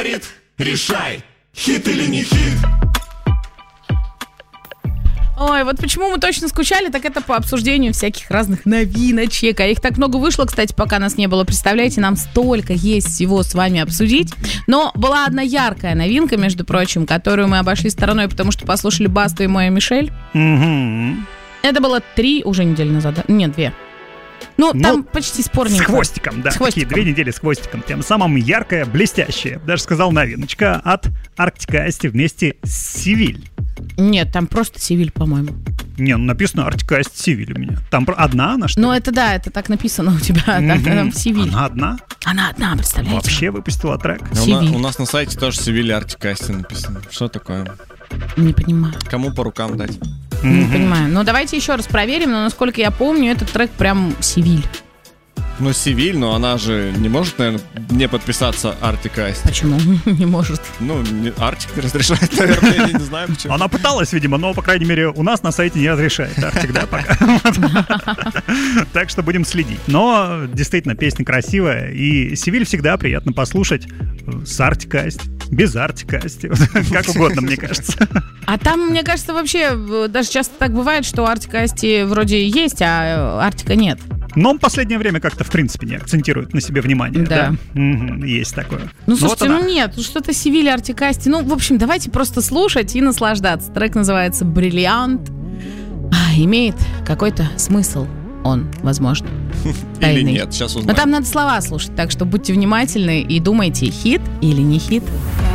Решай, хит или не хит. Ой, вот почему мы точно скучали, так это по обсуждению всяких разных новиночек. А их так много вышло, кстати, пока нас не было. Представляете, нам столько есть всего с вами обсудить. Но была одна яркая новинка, между прочим, которую мы обошли стороной, потому что послушали Басту и Моя Мишель. Это было 3 уже недели назад. Нет, 2. Ну, там почти спорненько. С хвостиком, да. Такие 2 недели с хвостиком. Тем самым яркая, блестящая, даже сказал, новиночка от Arctic and Asti вместе с Севиль. Нет, там просто Севиль, по-моему. Не, ну написано Arctic and Asti Севиль у меня. Там одна она, что ли? Ну, это да, это так написано у тебя. Там Севиль. Она одна? Она одна, представляете? Вообще выпустила трек. У нас на сайте тоже Севиль Arctic and Asti написано. Что такое? Не понимаю. Кому по рукам дать? Не понимаю. Ну, давайте еще раз проверим, но, насколько я помню, этот трек прям Севиль. Ну, Севиль, но она же не может, наверное, не подписаться Arctic and Asti. Почему? Не может. Ну, Arctic не разрешает, наверное, я не знаю почему. Она пыталась, видимо, но, по крайней мере, у нас на сайте не разрешает Arctic, да, пока. Так что будем следить. Но, действительно, песня красивая, и Севиль всегда приятно послушать с Arctic and Asti, без Arctic and Asti, как угодно, мне кажется. А там, мне кажется, вообще даже часто так бывает, что Arctic and Asti вроде есть, а Arctic нет. Но он в последнее время как-то, в принципе, не акцентирует на себе внимание. Да. Есть такое. Ну, слушайте, вот нет, что-то Севиль, Arctic and Asti. Ну, в общем, давайте просто слушать и наслаждаться. Трек называется «Бриллиант». Имеет какой-то смысл он, возможно. Или нет, сейчас узнаем. Но там надо слова слушать, так что будьте внимательны и думайте, хит или не хит.